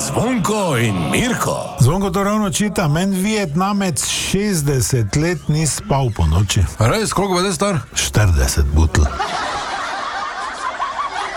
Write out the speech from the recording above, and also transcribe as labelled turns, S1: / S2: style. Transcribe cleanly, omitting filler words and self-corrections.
S1: Zvonko in Mirko.
S2: Zvonko to ravno čita, men Vietnamec 60 let ni spal po noči.
S3: Res, koliko bo star?
S2: 40 butl.